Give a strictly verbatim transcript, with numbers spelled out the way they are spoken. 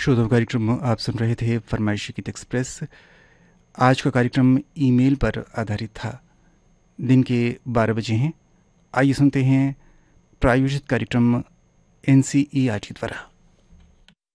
श्रोताओं, कार्यक्रम आप सुन रहे थे फरमाइशी गीत एक्सप्रेस। आज का कार्यक्रम ईमेल पर आधारित था। दिन के बारह बजे हैं। आइए सुनते हैं प्रायोजित कार्यक्रम N C E R T द्वारा।